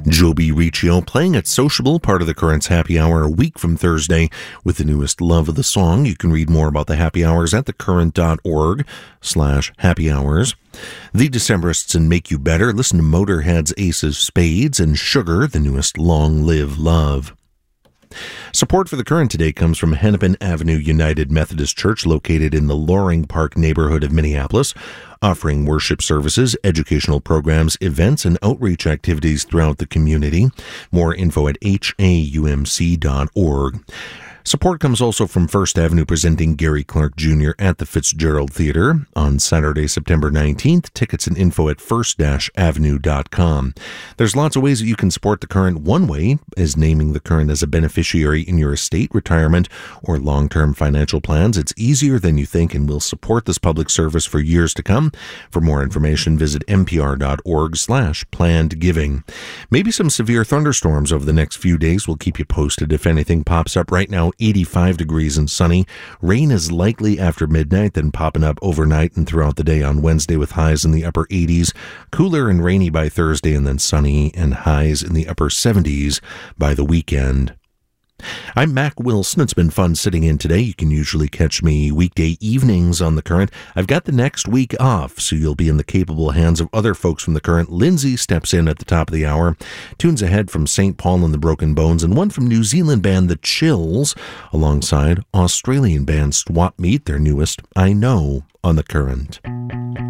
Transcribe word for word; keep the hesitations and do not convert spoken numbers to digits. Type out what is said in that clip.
Joby Riccio playing at Sociable, part of the Currents Happy Hour, a week from Thursday with the newest Love of the Song. You can read more about the Happy Hours at thecurrent.org slash happy hours. The Decemberists and Make You Better. Listen to Motorhead's Ace of Spades and Sugar, the newest Long Live Love. Support for the Current today comes from Hennepin Avenue United Methodist Church, located in the Loring Park neighborhood of Minneapolis, offering worship services, educational programs, events, and outreach activities throughout the community. More info at h a u m c dot org. Support comes also from First Avenue presenting Gary Clark Junior at the Fitzgerald Theater on Saturday, September nineteenth. Tickets and info at first avenue dot com. There's lots of ways that you can support the Current. One way is naming the Current as a beneficiary in your estate, retirement, or long-term financial plans. It's easier than you think and will support this public service for years to come. For more information, visit npr.org slash planned giving. Maybe some severe thunderstorms over the next few days. We'll keep you posted if anything pops up. Right now, eighty-five degrees and sunny. Rain is likely after midnight, then popping up overnight and throughout the day on Wednesday with highs in the upper eighties. Cooler and rainy by Thursday, and then sunny and highs in the upper seventies by the weekend. I'm Mac Wilson. It's been fun sitting in today. You can usually catch me weekday evenings on The Current. I've got the next week off, so you'll be in the capable hands of other folks from The Current. Lindsay steps in at the top of the hour. Tunes ahead from Saint Paul and the Broken Bones, and one from New Zealand band The Chills, alongside Australian band Swap Meet, their newest I Know, on The Current.